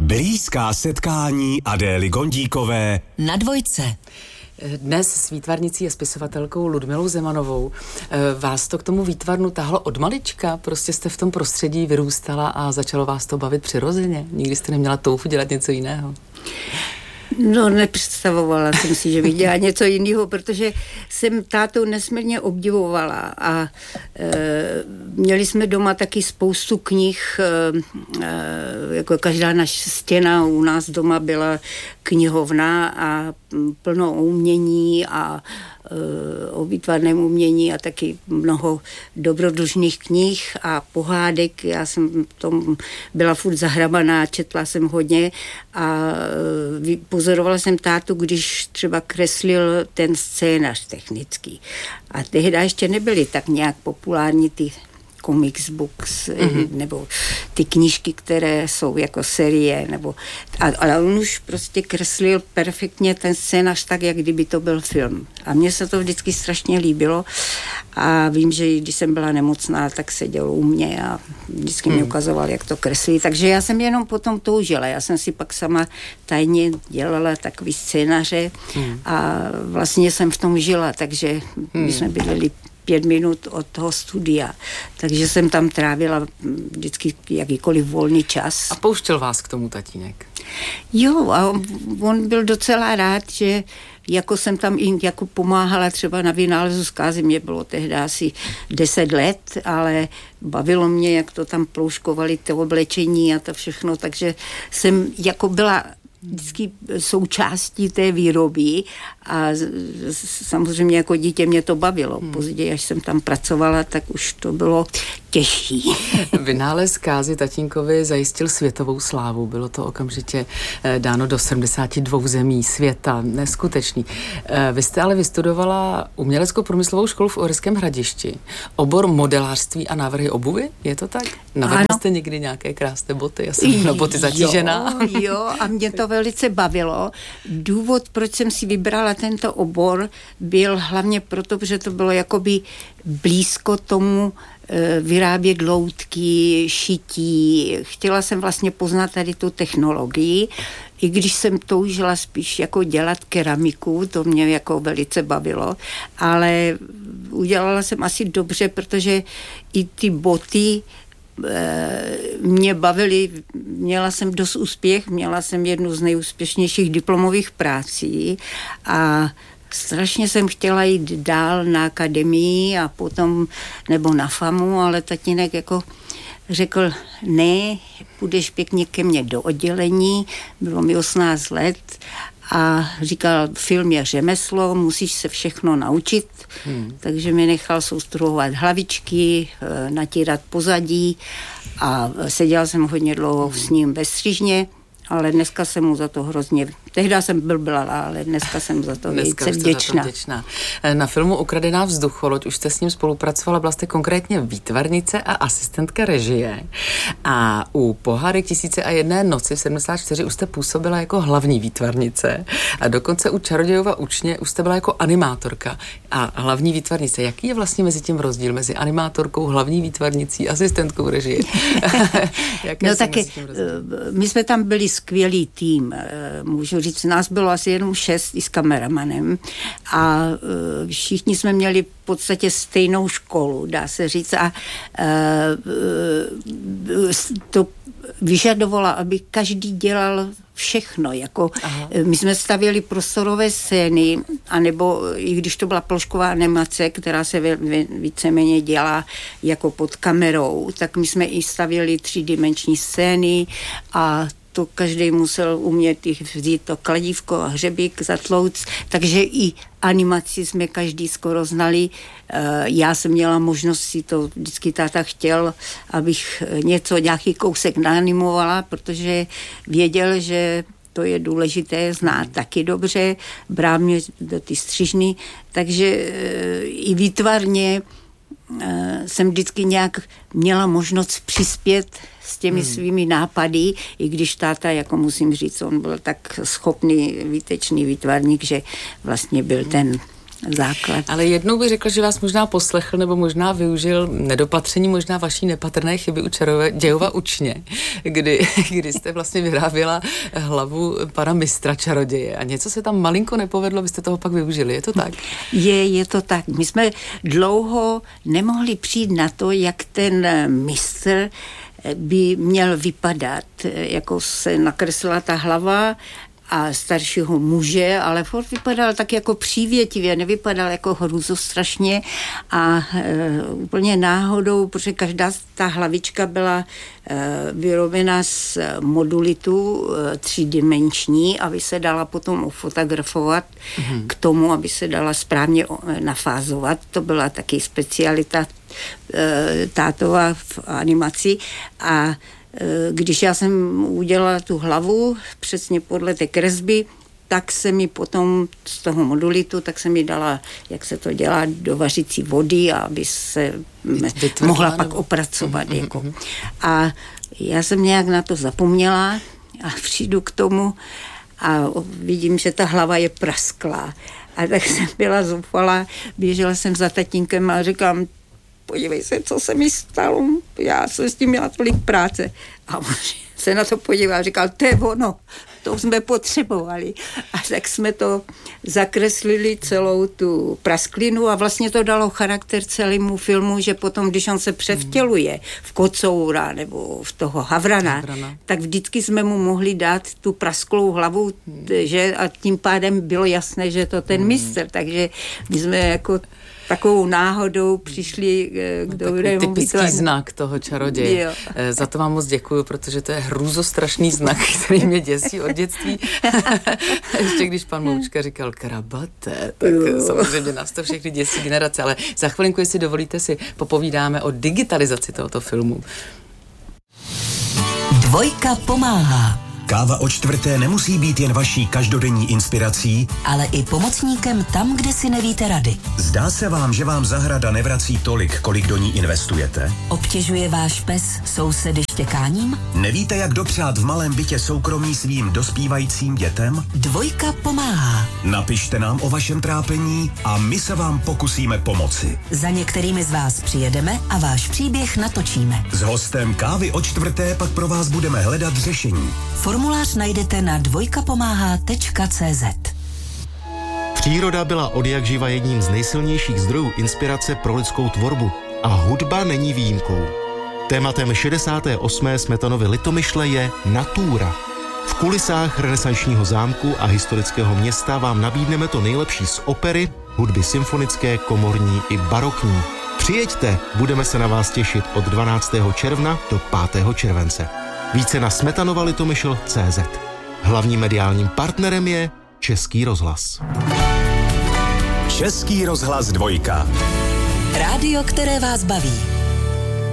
Blízká setkání Adély Gondíkové na Dvojce. Dnes s výtvarnicí a spisovatelkou Ludmilou Zemanovou. Vás to k tomu výtvarnu tahlo od malička? Prostě jste v tom prostředí vyrůstala a začalo vás to bavit přirozeně? Nikdy jste neměla touhu dělat něco jiného? No, nepředstavovala jsem si, že bych dělala něco jiného, protože jsem tátou nesmírně obdivovala a měli jsme doma taky spoustu knih, jako každá naše stěna u nás doma byla knihovna a plno umění a o výtvarném umění a taky mnoho dobrodružných knih a pohádek. Já jsem tom byla furt zahrabaná, četla jsem hodně a pozorovala jsem tátu, když třeba kreslil ten scénář technický. A tehdy ještě nebyly tak nějak populární ty comics books, nebo ty knížky, které jsou jako série, ale on už prostě kreslil perfektně ten scénář tak, jak kdyby to byl film. A mně se to vždycky strašně líbilo a vím, že když jsem byla nemocná, tak seděl u mě a vždycky mi ukazoval, jak to kreslí. Takže já jsem jenom potom toužila. Já jsem si pak sama tajně dělala takový scénáře a vlastně jsem v tom žila, takže my jsme bydleli 5 minut od toho studia. Takže jsem tam trávila vždycky jakýkoliv volný čas. A pouštěl vás k tomu tatínek? Jo, a on byl docela rád, že jako jsem tam i jako pomáhala třeba na vynálezu zkázy, mě bylo tehdy asi 10 let, ale bavilo mě, jak to tam plouškovali, to oblečení a to všechno, takže jsem jako byla vždycky součástí té výroby a samozřejmě jako dítě mě to bavilo. Později, až jsem tam pracovala, tak už to bylo těžší. Vynález zkázy tatínkovi zajistil světovou slávu. Bylo to okamžitě dáno do 72 zemí světa. Neskutečný. Vy jste ale vystudovala uměleckou průmyslovou školu v Uherském Hradišti. Obor modelářství a návrhy obuvy? Je to tak? Navedli jste někdy nějaké krásné boty? Já jsem na boty zatížená. Jo, a mě to velice bavilo. Důvod, proč jsem si vybrala tento obor, byl hlavně proto, že to bylo jakoby blízko tomu vyrábět loutky, šití. Chtěla jsem vlastně poznat tady tu technologii, i když jsem toužila spíš jako dělat keramiku, to mě jako velice bavilo, ale udělala jsem asi dobře, protože i ty boty mě bavily, měla jsem dost úspěch, měla jsem jednu z nejúspěšnějších diplomových prací a strašně jsem chtěla jít dál na akademii a potom, nebo na FAMu, ale tatínek jako řekl, ne, půjdeš pěkně ke mně do oddělení, bylo mi 18 let a říkal, film je řemeslo, musíš se všechno naučit, takže mi nechal soustruhovat hlavičky, natírat pozadí a seděla jsem hodně dlouho s ním ve střižně, ale dneska jsem mu za to hrozně, tehdy jsem blbla, ale dneska jsem za to velice vděčná. Na filmu Ukradená vzducholoď už jste s ním spolupracovala, byla jste konkrétně výtvarnice a asistentka režie. A u Pohádek 1001 noci v 74 už jste působila jako hlavní výtvarnice. A dokonce u Čarodějova učně už jste byla jako animátorka a hlavní výtvarnice. Jaký je vlastně mezi tím rozdíl mezi animátorkou, hlavní výtvarnicí, asistentkou režie? No taky, my jsme tam byli skvělý tým. Můžu říct, nás bylo asi jenom 6 i s kameramanem a všichni jsme měli v podstatě stejnou školu, dá se říct, a to vyžadovalo, aby každý dělal všechno, jako my jsme stavěli prostorové scény, anebo i když to byla plošková animace, která se víceméně dělá jako pod kamerou, tak my jsme i stavěli 3dimenční scény a to každý musel umět vzít to kladívko a hřebík, zatlouct, takže i animaci jsme každý skoro znali. Já jsem měla možnost si to, vždycky táta chtěl, abych nějaký kousek naanimovala, protože věděl, že to je důležité znát taky dobře, brál mě do ty střižny, takže i výtvarně jsem vždycky nějak měla možnost přispět s těmi svými nápady, i když táta, jako musím říct, on byl tak schopný, výtečný výtvarník, že vlastně byl ten základ. Ale jednou bych řekla, že vás možná poslechl nebo možná využil nedopatření, možná vaší nepatrné chyby u Dějova učně, kdy jste vlastně vyráběla hlavu pana mistra čaroděje a něco se tam malinko nepovedlo, byste toho pak využili, je to tak? Je to tak. My jsme dlouho nemohli přijít na to, jak ten mistr by měl vypadat, jako se nakreslila ta hlava a staršího muže, ale furt vypadal tak jako přívětivě, nevypadal jako hrůzostrašně a úplně náhodou, protože každá ta hlavička byla vyrobena z modulitu třídimenční, aby se dala potom ufotografovat k tomu, aby se dala správně nafázovat. To byla taky specialita tátova v animaci a když já jsem udělala tu hlavu přesně podle té kresby, tak se mi potom z toho modulitu, tak se mi dala, jak se to dělá, do vařící vody, aby se mohla pak opracovat. A já jsem nějak na to zapomněla a přijdu k tomu a vidím, že ta hlava je prasklá. A tak jsem byla zoufalá, běžela jsem za tatínkem a říkám, podívej se, co se mi stalo, já jsem s tím měla tolik práce. A on se na to podíval a říkal, to je ono, to jsme potřebovali. A tak jsme to zakreslili celou tu prasklinu a vlastně to dalo charakter celému filmu, že potom, když on se převtěluje v kocoura nebo v toho havrana, tak vždycky jsme mu mohli dát tu prasklou hlavu, že a tím pádem bylo jasné, že to ten mistr, takže my jsme jako takovou náhodou přišli k dobrému typický znak toho čaroděje. Za to vám moc děkuju, protože to je hrůzostrašný znak, který mě děsí od dětství. Ještě když pan Moučka říkal krabate, tak samozřejmě nás to všechny děsí generace, ale za chvilinku, jestli dovolíte, si popovídáme o digitalizaci tohoto filmu. Dvojka pomáhá. Káva o čtvrté nemusí být jen vaší každodenní inspirací, ale i pomocníkem tam, kde si nevíte rady. Zdá se vám, že vám zahrada nevrací tolik, kolik do ní investujete? Obtěžuje váš pes sousedy štěkáním? Nevíte, jak dopřát v malém bytě soukromí svým dospívajícím dětem? Dvojka pomáhá. Napište nám o vašem trápení a my se vám pokusíme pomoci. Za některými z vás přijedeme a váš příběh natočíme. S hostem Kávy o čtvrté pak pro vás budeme hledat řešení. Formulář najdete na dvojkapomáhá.cz. Příroda byla odjakživa jedním z nejsilnějších zdrojů inspirace pro lidskou tvorbu a hudba není výjimkou. Tématem 68. Smetanovy Litomyšle je natura. V kulisách renesančního zámku a historického města vám nabídneme to nejlepší z opery, hudby symfonické, komorní i barokní. Přijeďte, budeme se na vás těšit od 12. června do 5. července. Více na smetanova-litomyšl.cz. Hlavním mediálním partnerem je Český rozhlas. Český rozhlas 2. Rádio, které vás baví.